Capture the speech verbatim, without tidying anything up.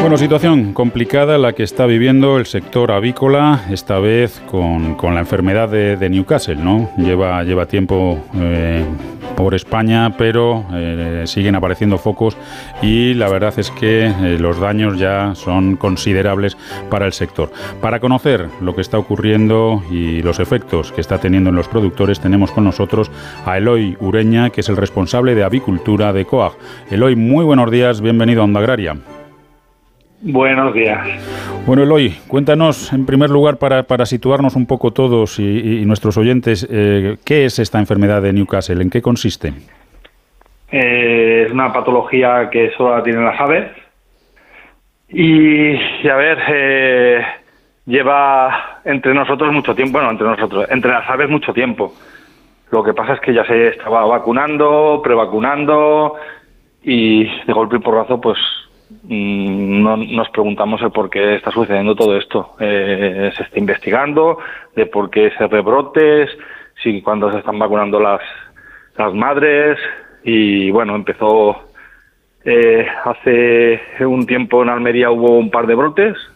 Bueno, situación complicada la que está viviendo el sector avícola, esta vez con, con la enfermedad de, de Newcastle, ¿no? Lleva, lleva tiempo eh, por España, pero eh, siguen apareciendo focos y la verdad es que eh, los daños ya son considerables para el sector. Para conocer lo que está ocurriendo y los efectos que está teniendo en los productores, tenemos con nosotros a Eloy Ureña, que es el responsable de avicultura de C O A G. Eloy, muy buenos días, bienvenido a Onda Agraria. Buenos días. Bueno, Eloy, cuéntanos en primer lugar para, para situarnos un poco todos y, y nuestros oyentes, eh, ¿qué es esta enfermedad de Newcastle? ¿En qué consiste? Eh, es una patología que solo la tienen las aves y, y a ver, eh, lleva entre nosotros mucho tiempo, bueno, entre nosotros, entre las aves mucho tiempo. Lo que pasa es que ya se estaba vacunando, prevacunando y de golpe y porrazo, pues No, nos preguntamos el por qué está sucediendo todo esto. Eh, se está investigando de por qué ese rebrotes, si cuando se están vacunando las las madres y bueno, empezó eh, hace un tiempo en Almería hubo un par de brotes